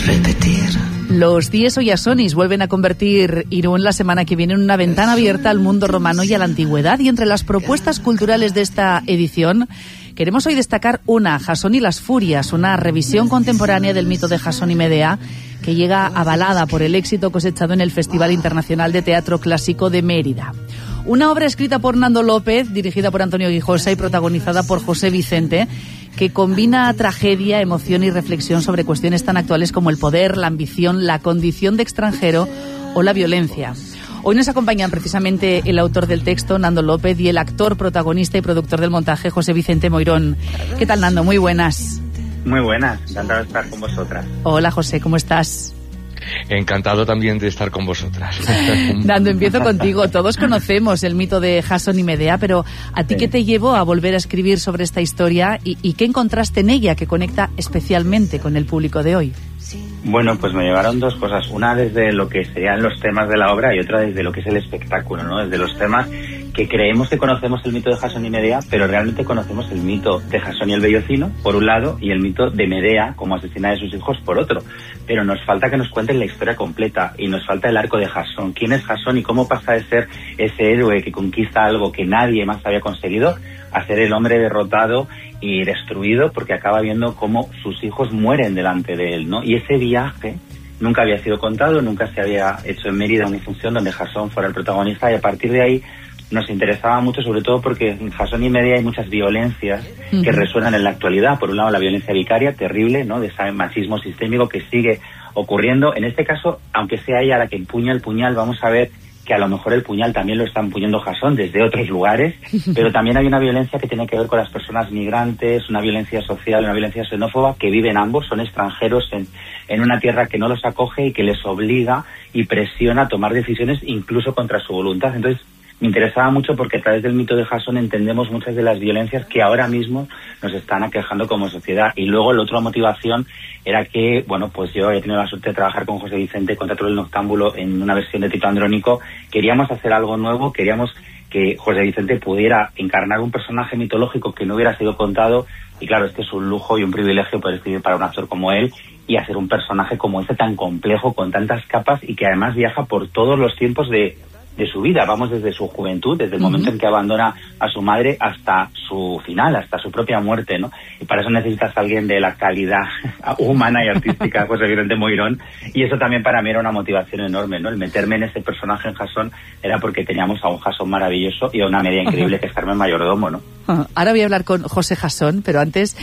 repetir. Los 10 Oyasonis vuelven a convertir Irún la semana que viene en una ventana abierta al mundo romano y a la antigüedad. Y entre las propuestas culturales de esta edición, queremos hoy destacar una, Jasón y las Furias, una revisión contemporánea del mito de Jasón y Medea, que llega avalada por el éxito cosechado en el Festival Internacional de Teatro Clásico de Mérida. Una obra escrita por Nando López, dirigida por Antonio Guijosa y protagonizada por José Vicente, que combina tragedia, emoción y reflexión sobre cuestiones tan actuales como el poder, la ambición, la condición de extranjero o la violencia. Hoy nos acompañan precisamente el autor del texto, Nando López, y el actor, protagonista y productor del montaje, José Vicente Moirón. ¿Qué tal, Nando? Muy buenas. Muy buenas, encantado de estar con vosotras. Hola, José, ¿cómo estás? Encantado también de estar con vosotras. Nando, empiezo contigo. Todos conocemos el mito de Jasón y Medea, pero ¿a ti qué te llevó a volver a escribir sobre esta historia y qué encontraste en ella que conecta especialmente con el público de hoy? Bueno, pues me llevaron dos cosas. Una desde lo que serían los temas de la obra y otra desde lo que es el espectáculo, ¿no? Desde los temas que creemos que conocemos el mito de Jasón y Medea, pero realmente conocemos el mito de Jasón y el Bellocino, por un lado, y el mito de Medea como asesina de sus hijos, por otro. Pero nos falta que nos cuenten la historia completa y nos falta el arco de Jasón. ¿Quién es Jasón y cómo pasa de ser ese héroe que conquista algo que nadie más había conseguido a ser el hombre derrotado y destruido porque acaba viendo cómo sus hijos mueren delante de él, ¿no? Y ese viaje nunca había sido contado, nunca se había hecho en Mérida una función donde Jasón fuera el protagonista, y a partir de ahí nos interesaba mucho, sobre todo porque en Jasón y Medea hay muchas violencias que resuenan en la actualidad. Por un lado, la violencia vicaria, terrible, ¿no? De ese machismo sistémico que sigue ocurriendo. En este caso, aunque sea ella la que empuña el puñal, vamos a ver que a lo mejor el puñal también lo está empuñando Jasón desde otros lugares, pero también hay una violencia que tiene que ver con las personas migrantes, una violencia social, una violencia xenófoba, que viven ambos, son extranjeros en una tierra que no los acoge y que les obliga y presiona a tomar decisiones incluso contra su voluntad. Entonces, me interesaba mucho porque a través del mito de Jasón entendemos muchas de las violencias que ahora mismo nos están aquejando como sociedad. Y luego la otra motivación era que, bueno, pues yo he tenido la suerte de trabajar con José Vicente, con Teatro del Noctámbulo, en una versión de Tito Andrónico. Queríamos hacer algo nuevo, queríamos que José Vicente pudiera encarnar un personaje mitológico que no hubiera sido contado. Y claro, este es un lujo y un privilegio poder escribir para un actor como él y hacer un personaje como este tan complejo, con tantas capas y que además viaja por todos los tiempos de su vida. Vamos desde su juventud, desde el momento en que abandona a su madre hasta su final, hasta su propia muerte, ¿no? Y para eso necesitas a alguien de la calidad humana y artística, José Vicente Moirón, y eso también para mí era una motivación enorme, ¿no? El meterme en ese personaje en Jasón era porque teníamos a un Jasón maravilloso y a una Medea increíble que es Carmen Mayordomo, ¿no? Ahora voy a hablar con José Jasón, pero antes,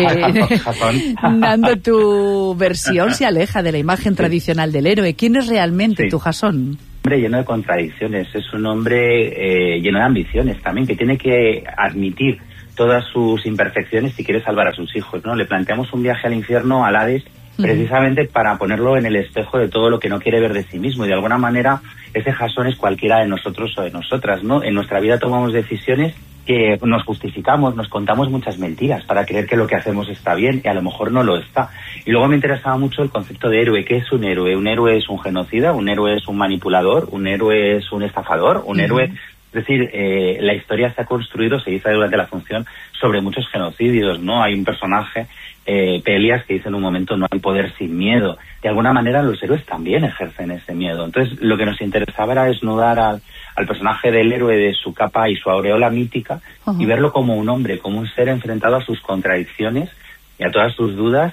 Nando, tu versión se aleja de la imagen tradicional del héroe. ¿Quién es realmente tu Jasón? Un hombre lleno de contradicciones, es un hombre lleno de ambiciones también, que tiene que admitir todas sus imperfecciones si quiere salvar a sus hijos, ¿no? Le planteamos un viaje al infierno, al Hades, precisamente para ponerlo en el espejo de todo lo que no quiere ver de sí mismo, y de alguna manera ese Jasón es cualquiera de nosotros o de nosotras, ¿no? En nuestra vida tomamos decisiones que nos justificamos, nos contamos muchas mentiras para creer que lo que hacemos está bien y a lo mejor no lo está. Y luego me interesaba mucho el concepto de héroe. ¿Qué es un héroe? Un héroe es un genocida, un héroe es un manipulador, un héroe es un estafador, un héroe... Es decir, la historia se ha construido, se dice durante la función, sobre muchos genocidios, ¿no? Hay un personaje, Pelias, que dice en un momento no hay poder sin miedo. De alguna manera los héroes también ejercen ese miedo. Entonces lo que nos interesaba era desnudar al personaje del héroe de su capa y su aureola mítica y verlo como un hombre, como un ser enfrentado a sus contradicciones y a todas sus dudas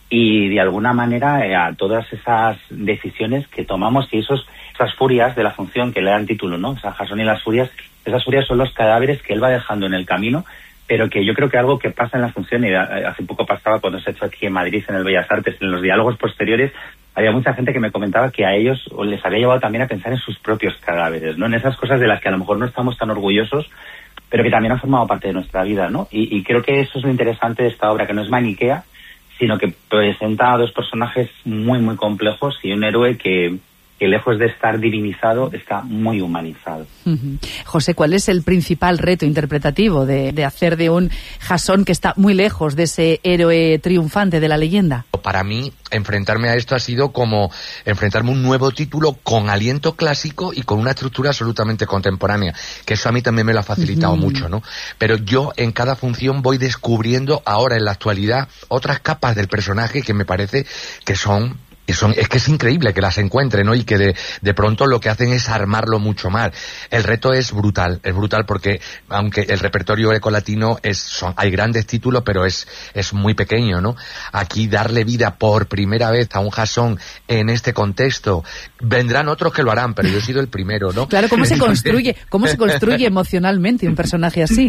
y de alguna manera a todas esas decisiones que tomamos y esas furias de la función que le dan título, ¿no? O sea, Jasón y las furias, esas furias son los cadáveres que él va dejando en el camino, pero que yo creo que algo que pasa en la función, y hace poco pasaba cuando se ha hecho aquí en Madrid, en el Bellas Artes, en los diálogos posteriores, había mucha gente que me comentaba que a ellos les había llevado también a pensar en sus propios cadáveres, ¿no? En esas cosas de las que a lo mejor no estamos tan orgullosos, pero que también han formado parte de nuestra vida, ¿no? Y creo que eso es lo interesante de esta obra, que no es maniquea, sino que presenta a dos personajes muy, muy complejos y un héroe que lejos de estar divinizado, está muy humanizado. José, ¿cuál es el principal reto interpretativo de hacer de un Jasón que está muy lejos de ese héroe triunfante de la leyenda? Para mí, enfrentarme a esto ha sido como enfrentarme a un nuevo título con aliento clásico y con una estructura absolutamente contemporánea, que eso a mí también me lo ha facilitado mucho, ¿no? Pero yo en cada función voy descubriendo ahora en la actualidad otras capas del personaje que me parece que son Es que es increíble que las encuentren, ¿no? Y que de pronto lo que hacen es armarlo mucho más. El reto es brutal porque aunque el repertorio grecolatino hay grandes títulos, pero es muy pequeño, ¿no? Aquí darle vida por primera vez a un Jasón en este contexto, vendrán otros que lo harán, pero yo he sido el primero, ¿no? Claro, ¿cómo se construye emocionalmente un personaje así?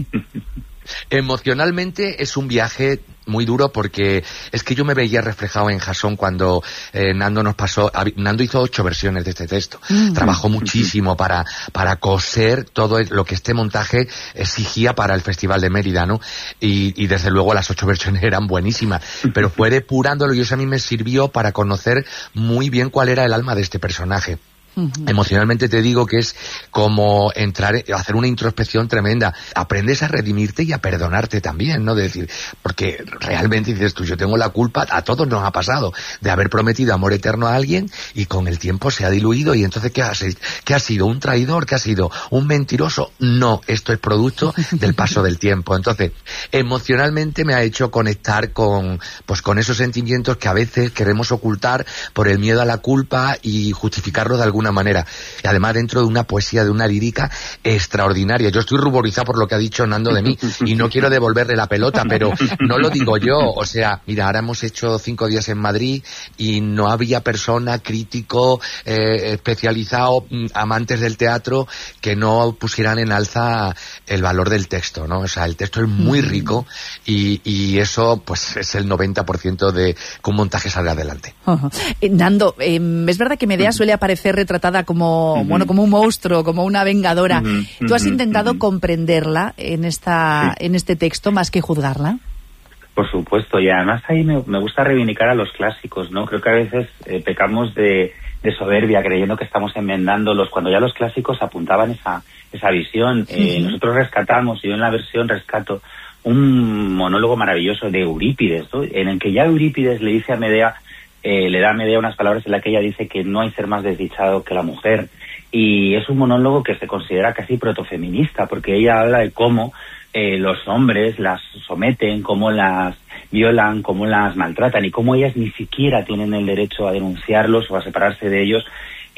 Emocionalmente es un viaje muy duro porque es que yo me veía reflejado en Jasón cuando Nando hizo 8 versiones de este texto. Trabajó muchísimo para coser todo lo que este montaje exigía para el Festival de Mérida, ¿no? Y desde luego las 8 versiones eran buenísimas, pero fue depurándolo y eso a mí me sirvió para conocer muy bien cuál era el alma de este personaje. Emocionalmente te digo que es como hacer una introspección tremenda. Aprendes a redimirte y a perdonarte también, ¿no? De decir, porque realmente dices tú, yo tengo la culpa, a todos nos ha pasado, de haber prometido amor eterno a alguien y con el tiempo se ha diluido y entonces ¿qué ha sido? ¿Un traidor? ¿Qué ha sido? ¿Un mentiroso? No, esto es producto del paso del tiempo. Entonces, emocionalmente me ha hecho conectar con esos sentimientos que a veces queremos ocultar por el miedo a la culpa y justificarlo de alguna manera, y además dentro de una poesía, de una lírica extraordinaria. Yo estoy ruborizado por lo que ha dicho Nando de mí y no quiero devolverle la pelota, pero no lo digo yo, o sea, mira, ahora hemos hecho 5 días en Madrid y no había persona, crítico, especializado, amantes del teatro, que no pusieran en alza el valor del texto, ¿no? O sea, el texto es muy rico y eso pues es el 90% de que un montaje salga adelante. Nando, es verdad que Medea suele aparecer retratada como como un monstruo, como una vengadora. ¿Tú has intentado comprenderla en este texto más que juzgarla? Por supuesto, y además ahí me gusta reivindicar a los clásicos, ¿no? Creo que a veces pecamos de soberbia creyendo que estamos enmendándolos cuando ya los clásicos apuntaban esa visión. Nosotros rescatamos, y yo en la versión rescato un monólogo maravilloso de Eurípides, ¿no? En el que ya Eurípides le dice a Medea, le da a Medea unas palabras en las que ella dice que no hay ser más desdichado que la mujer, y es un monólogo que se considera casi protofeminista porque ella habla de cómo los hombres las someten, cómo las violan, cómo las maltratan y cómo ellas ni siquiera tienen el derecho a denunciarlos o a separarse de ellos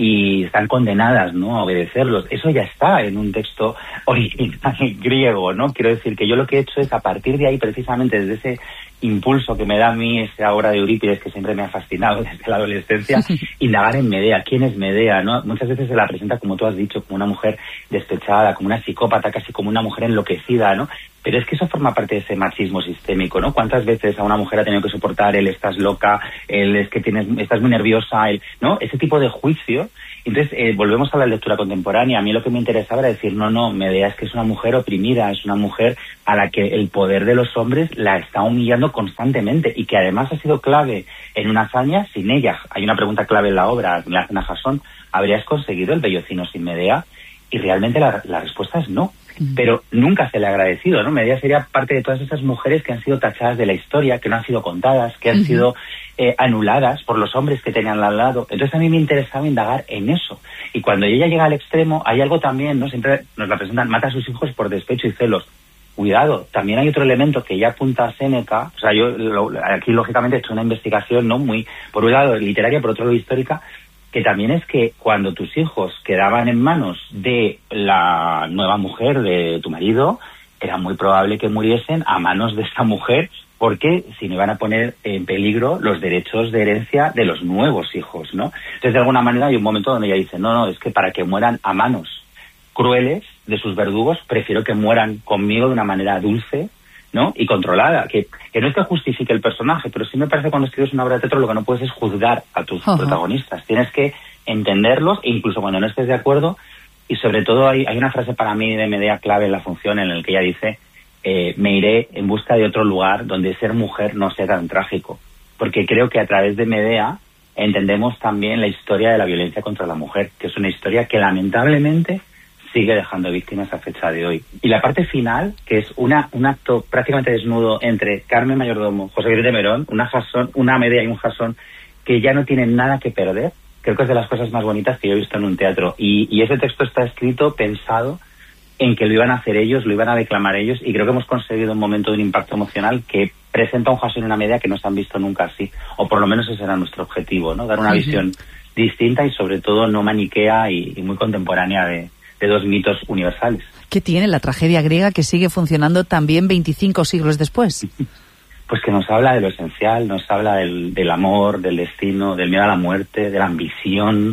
y están condenadas, ¿no?, a obedecerlos. Eso ya está en un texto original griego, ¿no? Quiero decir que yo lo que he hecho es, a partir de ahí, precisamente desde ese impulso que me da a mí esa obra de Eurípides que siempre me ha fascinado desde la adolescencia, indagar en Medea. ¿Quién es Medea, no? Muchas veces se la presenta, como tú has dicho, como una mujer despechada, como una psicópata, casi como una mujer enloquecida, ¿no? Pero es que eso forma parte de ese machismo sistémico, ¿no? ¿Cuántas veces a una mujer ha tenido que soportar el estás loca, el es que estás muy nerviosa, ¿no? Ese tipo de juicio. Entonces, volvemos a la lectura contemporánea. A mí lo que me interesaba era decir, no, Medea es que es una mujer oprimida, es una mujer a la que el poder de los hombres la está humillando constantemente y que además ha sido clave en una hazaña. Sin ella, hay una pregunta clave en la obra, en la cena Jasón, ¿habrías conseguido el Bellocino sin Medea? Y realmente la respuesta es no. Pero nunca se le ha agradecido, ¿no? Medea sería parte de todas esas mujeres que han sido tachadas de la historia, que no han sido contadas, que han sido anuladas por los hombres que tenían al lado. Entonces a mí me interesaba indagar en eso. Y cuando ella llega al extremo, hay algo también, ¿no? Siempre nos la presentan, mata a sus hijos por despecho y celos. Cuidado, también hay otro elemento que ya apunta a Séneca. O sea, yo aquí lógicamente he hecho una investigación, ¿no?, muy, por un lado literaria, por otro lado histórica, que también es que cuando tus hijos quedaban en manos de la nueva mujer de tu marido, era muy probable que muriesen a manos de esa mujer, porque si no iban a poner en peligro los derechos de herencia de los nuevos hijos, ¿no? Entonces, de alguna manera hay un momento donde ella dice, no, es que para que mueran a manos crueles de sus verdugos, prefiero que mueran conmigo de una manera dulce, ¿no?, y controlada, que no es que justifique el personaje, pero sí me parece que cuando escribes una obra de teatro lo que no puedes es juzgar a tus protagonistas, tienes que entenderlos, e incluso cuando no estés de acuerdo. Y sobre todo hay una frase para mí de Medea clave en la función, en la que ella dice, me iré en busca de otro lugar donde ser mujer no sea tan trágico, porque creo que a través de Medea entendemos también la historia de la violencia contra la mujer, que es una historia que lamentablemente sigue dejando víctimas a fecha de hoy. Y la parte final, que es un acto prácticamente desnudo entre Carmen Mayordomo, José Guillermo de Merón, una Medea y un Jasón, que ya no tienen nada que perder, creo que es de las cosas más bonitas que yo he visto en un teatro. Y ese texto está escrito, pensado en que lo iban a hacer ellos, lo iban a declamar ellos, y creo que hemos conseguido un momento de un impacto emocional que presenta un Jason y una Medea que no se han visto nunca así, o por lo menos ese era nuestro objetivo, ¿no? Dar una visión distinta y sobre todo no maniquea y muy contemporánea de dos mitos universales. ¿Qué tiene la tragedia griega que sigue funcionando también 25 siglos después? Pues que nos habla de lo esencial, nos habla del amor, del destino, del miedo a la muerte, de la ambición,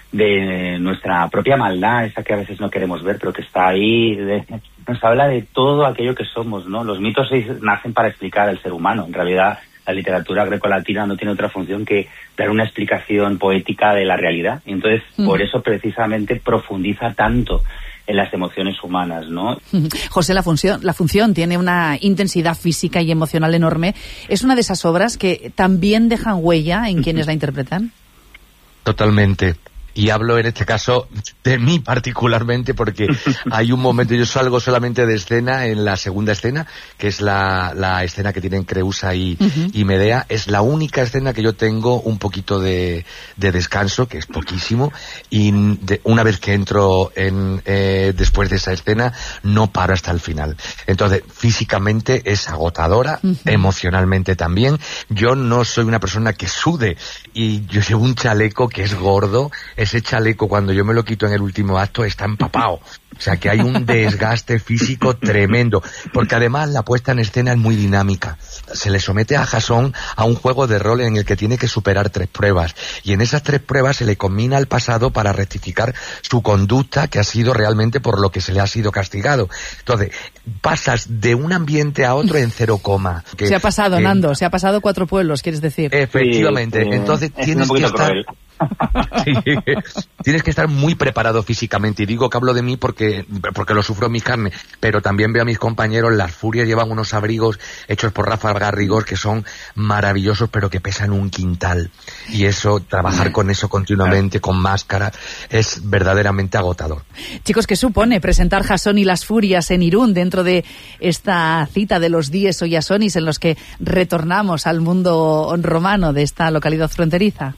de nuestra propia maldad, esa que a veces no queremos ver, pero que está ahí. Nos habla de todo aquello que somos, ¿no? Los mitos nacen para explicar al ser humano. En realidad, la literatura grecolatina no tiene otra función que dar una explicación poética de la realidad. Y entonces, por eso precisamente profundiza tanto en las emociones humanas, ¿no? José, la función tiene una intensidad física y emocional enorme. ¿Es una de esas obras que también dejan huella en quienes la interpretan? Totalmente. Y hablo en este caso de mí particularmente porque hay un momento, yo salgo solamente de escena en la segunda escena, que es la escena que tienen Creusa y Medea. Es la única escena que yo tengo un poquito de descanso, que es poquísimo, y una vez que entro después de esa escena no paro hasta el final. Entonces físicamente es agotadora, emocionalmente también. Yo no soy una persona que sude y yo llevo un chaleco que es gordo. Ese chaleco, cuando yo me lo quito en el último acto, está empapado. O sea que hay un desgaste físico tremendo, porque además la puesta en escena es muy dinámica. Se le somete a Jasón a un juego de rol en el que tiene que superar 3 pruebas, y en esas 3 pruebas se le combina al pasado para rectificar su conducta, que ha sido realmente por lo que se le ha sido castigado. Entonces, pasas de un ambiente a otro en 0, se ha pasado, Nando, se ha pasado 4 pueblos, ¿quieres decir? Efectivamente, entonces tienes que estar... Sí, tienes que estar muy preparado físicamente, y digo que hablo de mí porque lo sufro en mi carne, pero también veo a mis compañeros. Las Furias llevan unos abrigos hechos por Rafa Garrigós que son maravillosos, pero que pesan un quintal, y eso, trabajar con eso continuamente, con máscara, es verdaderamente agotador. Chicos, ¿qué supone presentar Jasón y las Furias en Irún dentro de esta cita de los Dies o Iasonis en los que retornamos al mundo romano de esta localidad fronteriza?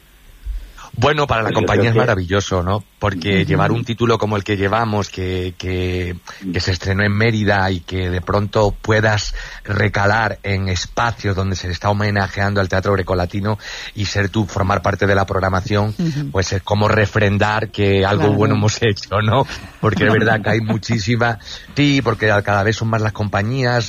Bueno, para la compañía es maravilloso, ¿no? Porque llevar un título como el que llevamos, que se estrenó en Mérida, y que de pronto puedas recalar en espacios donde se le está homenajeando al teatro grecolatino y ser tú, formar parte de la programación, pues es como refrendar que algo bueno hemos hecho, ¿no? Porque es verdad que hay muchísima... Sí, porque cada vez son más las compañías,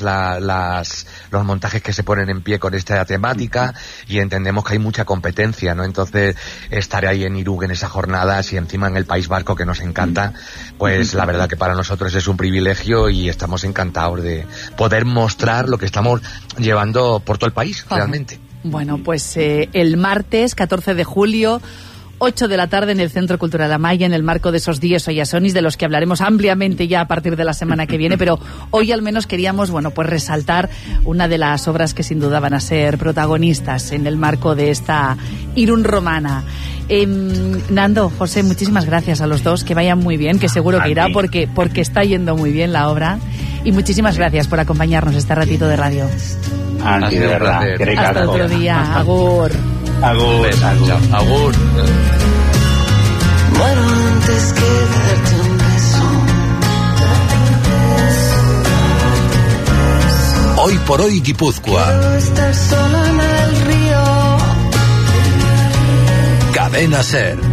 los montajes que se ponen en pie con esta temática, y entendemos que hay mucha competencia, ¿no? Entonces, estar ahí en Irún en esas jornadas, y encima en el País Vasco, que nos encanta, pues la verdad que para nosotros es un privilegio, y estamos encantados de poder mostrar lo que estamos llevando por todo el país, realmente. Bueno, pues el martes 14 de julio, 8 de la tarde, en el Centro Cultural Amaya, en el marco de esos Dies o Iasonis, de los que hablaremos ampliamente ya a partir de la semana que viene, pero hoy al menos queríamos, pues resaltar una de las obras que sin duda van a ser protagonistas en el marco de esta Irún romana. Nando, José, muchísimas gracias a los dos, que vayan muy bien, que seguro que irá porque está yendo muy bien la obra, y muchísimas gracias por acompañarnos este ratito de radio. De verdad. Hasta otro día. Agur. Agur. Agur. Muero antes que darte un beso. Hoy por hoy, Guipúzcoa. Quiero estar sola en el río. Cadena SER.